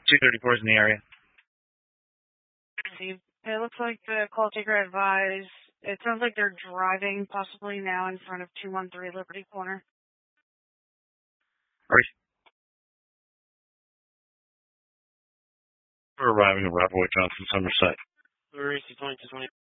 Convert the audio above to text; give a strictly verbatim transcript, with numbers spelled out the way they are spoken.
two thirty-four is in the area. It looks like the call taker advised. It sounds like they're driving possibly now in front of two one three Liberty Corner. Right. We're arriving at Rappaway Johnson, Somerset. We're twenty-two twenty.